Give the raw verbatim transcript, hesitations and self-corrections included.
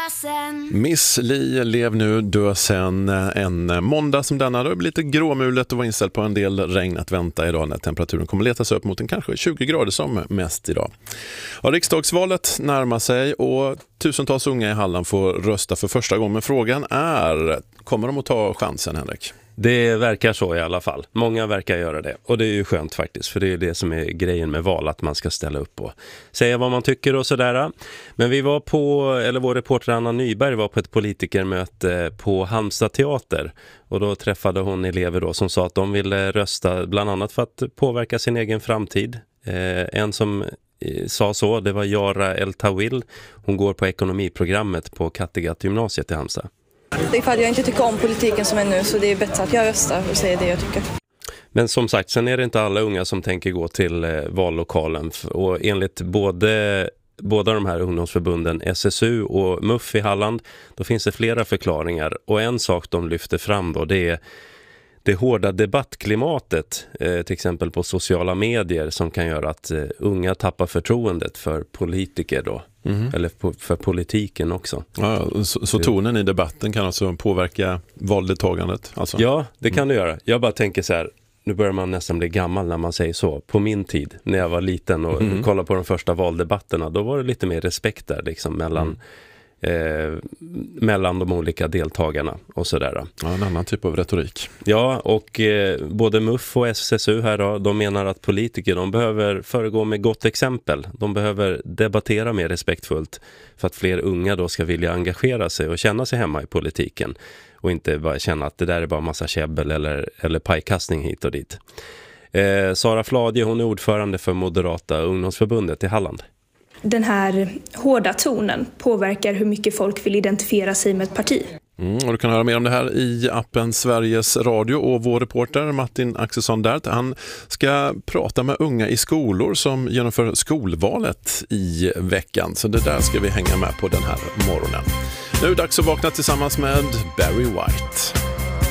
sen. Miss Li, lev nu, dö sen. En måndag som denna, då blir lite gråmulet och var inställd på en del regn att vänta idag när temperaturen kommer letas upp mot en kanske tjugo grader som mest idag. Ja, riksdagsvalet närmar sig och tusentals unga i Halland får rösta för första gången. Men frågan är, kommer de att ta chansen, Henrik? Det verkar så i alla fall. Många verkar göra det. Och det är ju skönt faktiskt. För det är det som är grejen med val. Att man ska ställa upp och säga vad man tycker och sådär. Men vi var på, eller vår reporter Anna Nyberg var på ett politikermöte på Halmstad teater. Och då träffade hon elever då som sa att de ville rösta bland annat för att påverka sin egen framtid. Eh, en som sa så, det var Jara El Tawil. Hon går på ekonomiprogrammet på Kattegatt gymnasiet i Halmstad. Det är för att jag inte tycker om politiken som är nu, så det är bättre att jag röstar och säger det jag tycker. Men som sagt, sen är det inte alla unga som tänker gå till eh, vallokalen. Och enligt både, båda de här ungdomsförbunden S S U och M U F i Halland, då finns det flera förklaringar. Och en sak de lyfter fram då, det är det hårda debattklimatet, eh, till exempel på sociala medier, som kan göra att eh, unga tappar förtroendet för politiker då. Mm. Eller på, för politiken också. Ja, så, så tonen i debatten kan alltså påverka valdeltagandet? Alltså. Ja, det kan mm. det göra. Jag bara tänker så här, nu börjar man nästan bli gammal när man säger så. På min tid, när jag var liten och mm. kollade på de första valdebatterna, då var det lite mer respekt där liksom, mellan... Mm. Eh, mellan de olika deltagarna och sådär. Ja, en annan typ av retorik. Ja, och eh, både M U F och S S U här då, de menar att politiker, de behöver föregå med gott exempel. De behöver debattera mer respektfullt för att fler unga då ska vilja engagera sig och känna sig hemma i politiken och inte bara känna att det där är bara massa käbbel eller, eller pajkastning hit och dit. Eh, Sara Fladje, hon är ordförande för Moderata ungdomsförbundet i Halland. Den här hårda tonen påverkar hur mycket folk vill identifiera sig med ett parti. Mm, och du kan höra mer om det här i appen Sveriges Radio, och vår reporter Martin Axelsson där, han ska prata med unga i skolor som genomför skolvalet i veckan. Så det där ska vi hänga med på den här morgonen. Nu är det dags att vakna tillsammans med Barry White.